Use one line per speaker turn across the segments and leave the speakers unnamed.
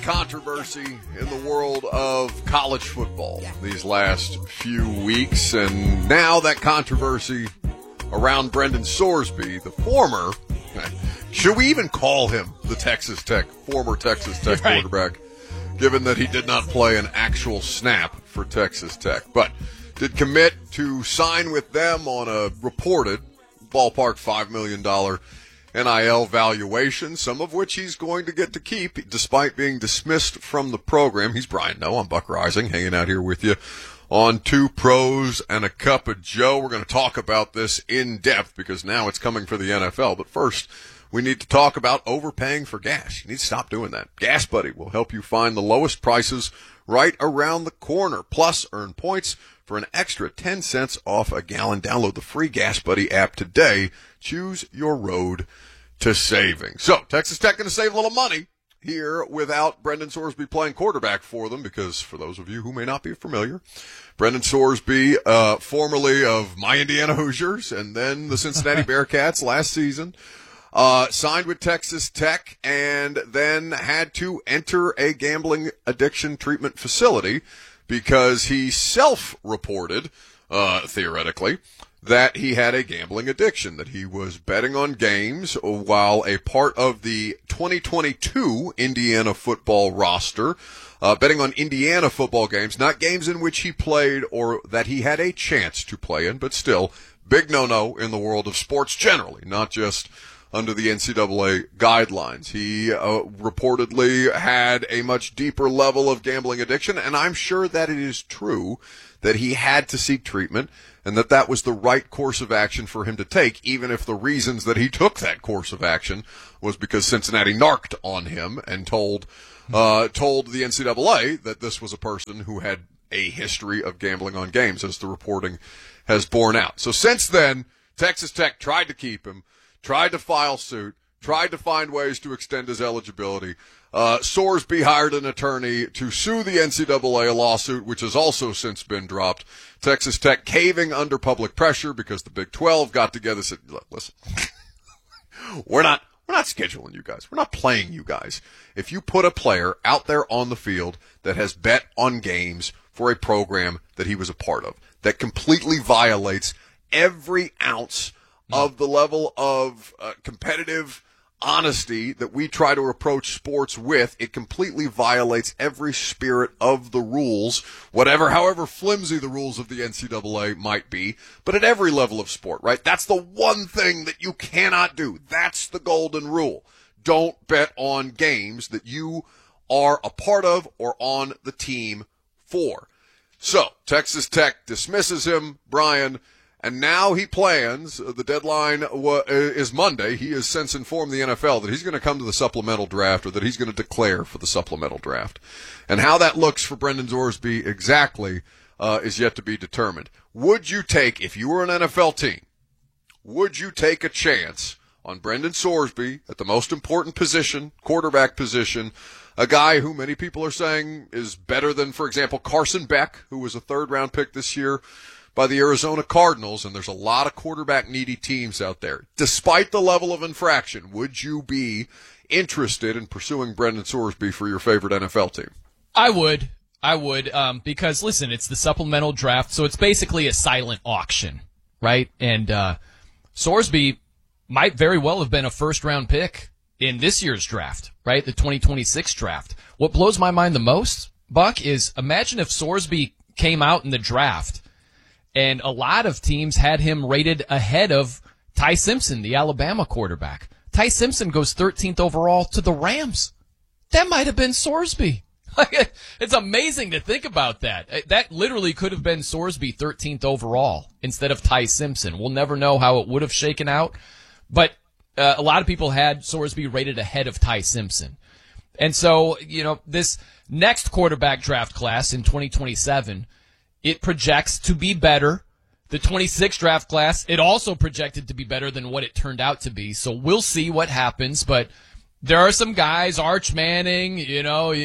controversy in the world of college football these last few weeks, and now that controversy around Brendan Sorsby, the former, should we even call him the former Texas Tech quarterback, given that he did not play an actual snap for Texas Tech, but did commit to sign with them on a reported ballpark $5 million NIL valuation, some of which he's going to get to keep despite being dismissed from the program. He's Brian Noe. I'm Buck Rising, hanging out here with you on Two Pros and a Cup of Joe. We're going to talk about this in depth because now it's coming for the NFL. But first, we need to talk about overpaying for gas. You need to stop doing that. Gas Buddy will help you find the lowest prices right around the corner. Plus, earn points for an extra 10 cents off a gallon. Download the free Gas Buddy app today. Choose your road to saving. So, Texas Tech going to save a little money here without Brendan Sorsby playing quarterback for them, because for those of you who may not be familiar, Brendan Sorsby, formerly of my Indiana Hoosiers and then the Cincinnati Bearcats last season, signed with Texas Tech and then had to enter a gambling addiction treatment facility because he self-reported, theoretically, that he had a gambling addiction, that he was betting on games while a part of the 2022 Indiana football roster, betting on Indiana football games, not games in which he played or that he had a chance to play in, but still, big no-no in the world of sports generally, not just under the NCAA guidelines. He reportedly had a much deeper level of gambling addiction, and I'm sure that it is true that he had to seek treatment and that was the right course of action for him to take, even if the reasons that he took that course of action was because Cincinnati narked on him and told the NCAA that this was a person who had a history of gambling on games, as the reporting has borne out. So since then, Texas Tech tried to keep him, tried to file suit, tried to find ways to extend his eligibility. Sorsby hired an attorney to sue the NCAA, a lawsuit which has also since been dropped. Texas Tech caving under public pressure because the Big 12 got together and said, look, listen, we're not scheduling you guys. We're not playing you guys. If you put a player out there on the field that has bet on games for a program that he was a part of, that completely violates every ounce of the level of competitive honesty that we try to approach sports with, it completely violates every spirit of the rules, however flimsy the rules of the NCAA might be, but at every level of sport, right? That's the one thing that you cannot do. That's the golden rule. Don't bet on games that you are a part of or on the team for. So, Texas Tech dismisses him, Brian, and now he plans, the deadline is Monday, he has since informed the NFL that he's going to come to the supplemental draft, or that he's going to declare for the supplemental draft. And how that looks for Brendan Sorsby exactly is yet to be determined. Would you take, if you were an NFL team, would you take a chance on Brendan Sorsby at the most important position, quarterback position, a guy who many people are saying is better than, for example, Carson Beck, who was a third-round pick this year by the Arizona Cardinals, and there's a lot of quarterback-needy teams out there. Despite the level of infraction, would you be interested in pursuing Brendan Sorsby for your favorite NFL team?
I would, because, listen, it's the supplemental draft, so it's basically a silent auction, right? And Sorsby might very well have been a first-round pick in this year's draft, right, the 2026 draft. What blows my mind the most, Buck, is imagine if Sorsby came out in the draft and a lot of teams had him rated ahead of Ty Simpson, the Alabama quarterback. Ty Simpson goes 13th overall to the Rams. That might have been Sorsby. It's amazing to think about that. That literally could have been Sorsby 13th overall instead of Ty Simpson. We'll never know how it would have shaken out, but a lot of people had Sorsby rated ahead of Ty Simpson. And so, this next quarterback draft class in 2027, it projects to be better. The 26 draft class, it also projected to be better than what it turned out to be. So we'll see what happens. But there are some guys, Arch Manning, you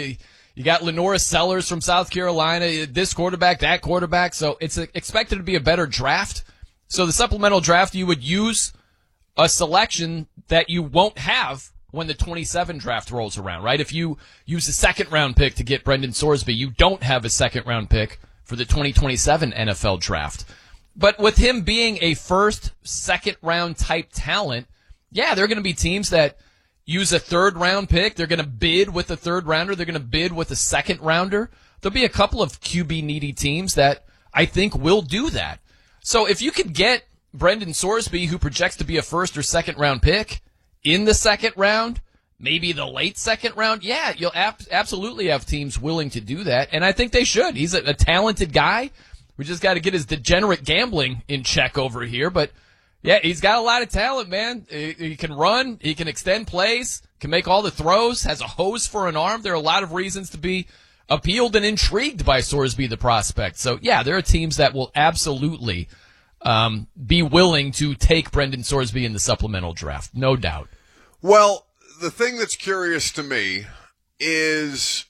got Lenora Sellers from South Carolina, this quarterback, that quarterback. So it's expected to be a better draft. So the supplemental draft, you would use a selection that you won't have when the 27 draft rolls around, right? If you use a second round pick to get Brendan Sorsby, you don't have a second round pick for the 2027 NFL draft. But with him being a first, second round type talent, yeah, there are going to be teams that use a third round pick. They're going to bid with a third rounder. They're going to bid with a second rounder. There'll be a couple of QB needy teams that I think will do that. So if you could get Brendan Sorsby, who projects to be a first or second round pick, in the second round, maybe the late second round, yeah, you'll absolutely have teams willing to do that, and I think they should. He's a talented guy. We just got to get his degenerate gambling in check over here, but yeah, he's got a lot of talent, man. He can run, he can extend plays, can make all the throws, has a hose for an arm. There are a lot of reasons to be appealed and intrigued by Sorsby, the prospect. So yeah, there are teams that will absolutely be willing to take Brendan Sorsby in the supplemental draft, no doubt.
Well, the thing that's curious to me is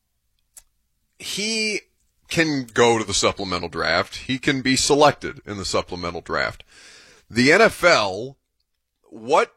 he can go to the supplemental draft. He can be selected in the supplemental draft. The NFL, what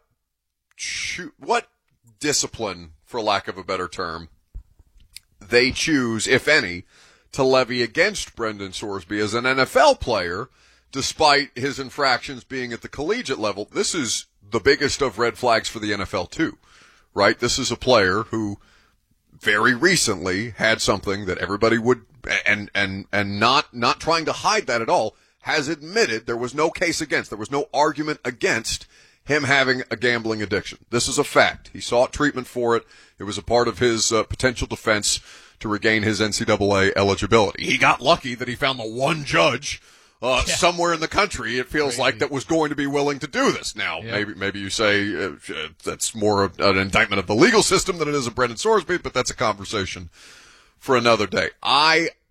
discipline, for lack of a better term, they choose, if any, to levy against Brendan Sorsby as an NFL player, despite his infractions being at the collegiate level. This is the biggest of red flags for the NFL too, right? This is a player who very recently had something that everybody would, and not trying to hide that at all, has admitted there was no case against, there was no argument against him having a gambling addiction. This is a fact. He sought treatment for it. It was a part of his potential defense to regain his NCAA eligibility. He got lucky that he found the one judge somewhere in the country, it feels like, that was going to be willing to do this. Now, maybe you say that's more an indictment of the legal system than it is of Brendan Sorsby, but that's a conversation for another day. I